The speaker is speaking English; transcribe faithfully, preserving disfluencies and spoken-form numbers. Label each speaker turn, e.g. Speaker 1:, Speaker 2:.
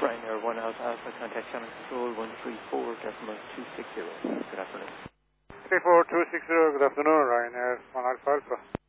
Speaker 1: Ryanair one Alpha Alpha, contact channel control one three four decimal two six zero. Good afternoon.
Speaker 2: three four two six zero, good afternoon, Ryanair one Alpha Alpha.